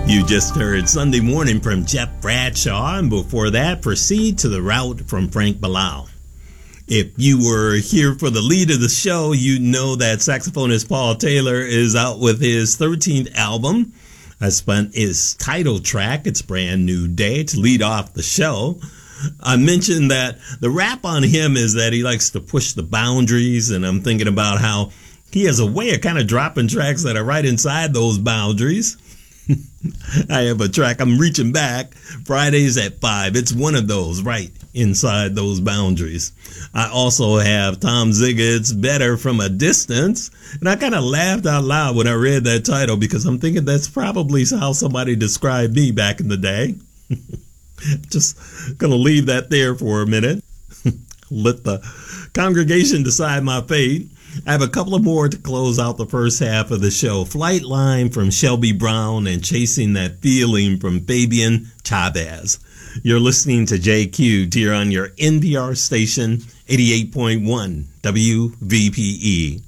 You just heard Sunday Morning from Jeff Bradshaw, and before that, Proceed to the Route from Frank Bilal. If you were here for the lead of the show, you know that saxophonist Paul Taylor is out with his 13th album. I spent his title track, It's Brand New Day, to lead off the show. I mentioned that the rap on him is that he likes to push the boundaries, and I'm thinking about how he has a way of kind of dropping tracks that are right inside those boundaries. I have a track, I'm reaching back, Fridays at 5. It's one of those right inside those boundaries. I also have Tom Ziggott's Better from a Distance. And I kind of laughed out loud when I read that title because I'm thinking that's probably how somebody described me back in the day. Just going to leave that there for a minute. Let the congregation decide my fate. I have a couple of more to close out the first half of the show. Flight Line from Shelby Brown and Chasing That Feeling from Fabian Chavez. You're listening to JQ here on your NPR station, 88.1 WVPE.